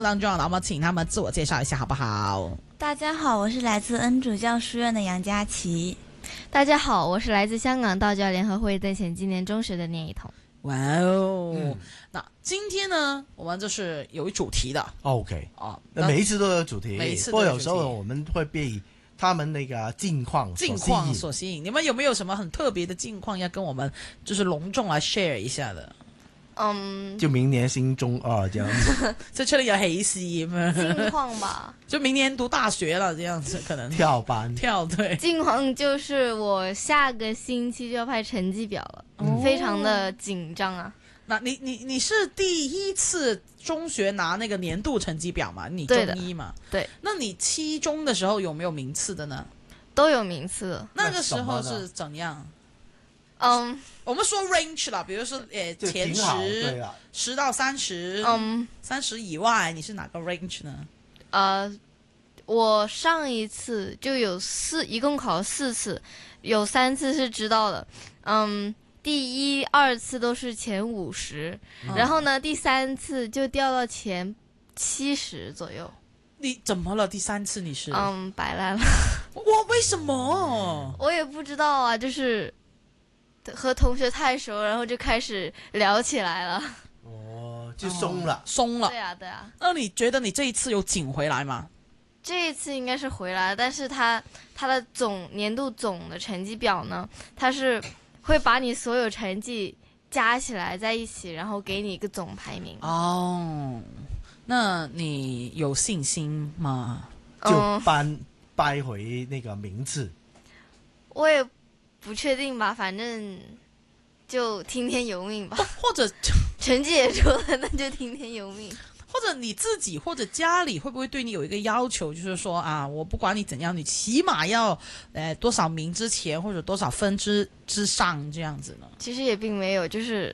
当中，那我们请他们自我介绍一下好不好？ 大家好，我是来自恩主教书院的杨佳琪。 大家好，我是来自香港道教联合会邓显纪念中学的聂一彤。 哇哦，那今天呢，我们就是有主题的。 OK 哦， 每一次都有主题， 每一次不都有主题过有时候我们会被他们那个近况所吸引。你们有没有什么很特别的近况要跟我们就是隆重来 share 一下的？ 就明年升中二这样子， 就出嚟有喜事咁樣， 近况吧， 就明年读大学了这样子，可能跳班对。 近况就是我下个星期就要拍成绩表了，非常的紧张啊。 那你是第一次中学拿那个年度成绩表嘛？你中一嘛？ 对。 那你期中的时候有没有名次的呢？ 都有名次的。 那个时候是怎样？我们说 range 啦，比如说前10到30，30以外，你是哪个 range 呢？ 我上一次就有一共考了4次，有3次是知道的。第1、2次都是前50，然后呢，第3次就掉到前70左右。 你怎么了？第3次你是摆烂了。 哇，为什么？ 我也不知道啊，就是和同学太熟，然后就开始聊起来了。 就松了。 对啊。 那你觉得你这一次有紧回来吗？ 这一次应该是回来了，但是他的年度总的成绩表呢，他是会把你所有成绩加起来在一起，然后给你一个总排名。 那你有信心吗？ 就掰回那个名次。 我也不确定吧，反正就听天由命吧。 或者成绩也出了，那就听天由命。 或者你自己或者家里会不会对你有一个要求，就是说啊，我不管你怎样，你起码要多少名之前或者多少分之上这样子呢？ 其实也并没有，就是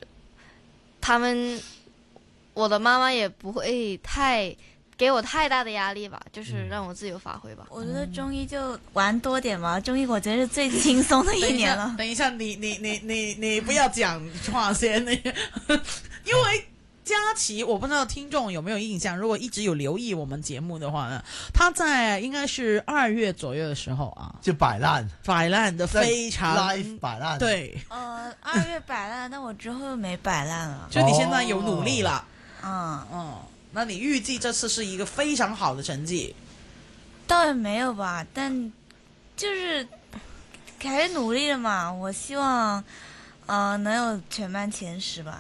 我的妈妈也不会给我太大的压力吧，就是让我自由发挥吧。 我觉得中一就玩多点吧，中一我觉得是最轻松的一年了。 等一下，你不要讲话先，因为佳琪，我不知道听众有没有印象，如果一直有留意我们节目的话呢，他在应该是2月左右的时候啊， 就摆烂的非常 live 摆烂。 对 ，2月摆烂，但我之后又没摆烂了。 就你现在有努力了。那你预计这次是一个非常好的成绩？ 倒也没有吧，但就是还是努力了嘛。我希望能有全班前10吧。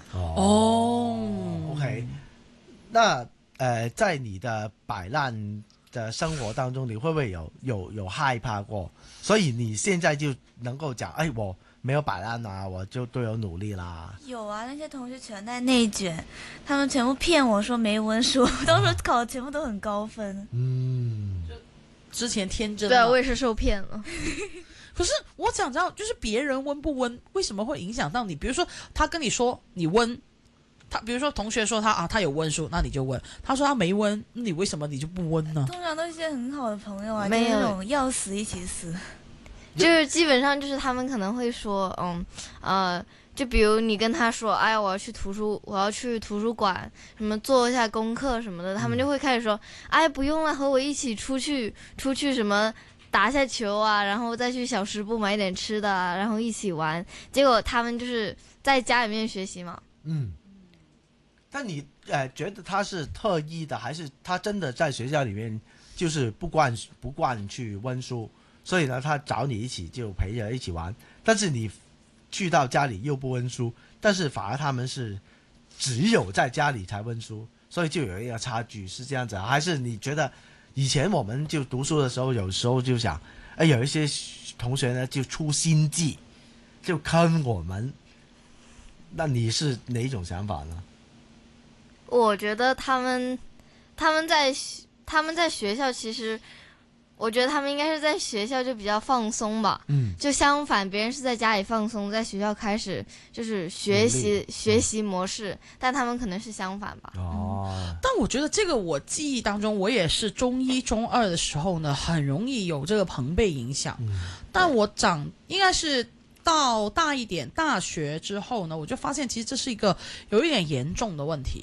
OK。那在你的摆烂的生活当中，你会不会有害怕过？所以你现在就能够讲，我没有摆烂啊，我就都有努力啦。 有啊，那些同学全在内卷，他们全部骗我说没温书，到时候考的全部都很高分。 之前天真。 对啊，我也是受骗了。 可是我想知道，就是别人温不温，为什么会影响到你？比如说他跟你说你温，比如说同学说他有温书，那你就温；他说他没温，你为什么你就不温呢？ 通常都是一些很好的朋友啊， 没有就是那种要死一起死。 就是基本上就是他们可能会说，就比如你跟他说，哎呀，我要去图书馆，什么做一下功课什么的，他们就会开始说，哎，不用了，和我一起出去什么打下球啊，然后再去小食部买点吃的啊，然后一起玩。结果他们就是在家里面学习嘛。 但你觉得他是特意的，还是他真的在学校里面就是不惯去温书？所以呢，他找你一起就陪着一起玩，但是你去到家里又不温书，但是反而他们是只有在家里才温书，所以就有一个差距，是这样子还是你觉得以前我们就读书的时候，有时候就想，有一些同学呢就出心计，就坑我们，那你是哪一种想法呢？ 我觉得他们在学校其实。我觉得他们应该是在学校就比较放松吧，就相反，别人是在家里放松，在学校开始就是学习模式，但他们可能是相反吧。 但我觉得这个我记忆当中，我也是中1、中2的时候呢，很容易有这个朋辈影响。但我应该是到大一点大学之后呢，我就发现其实这是一个有一点严重的问题。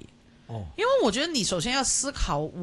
哦， 因为我觉得你首先要思考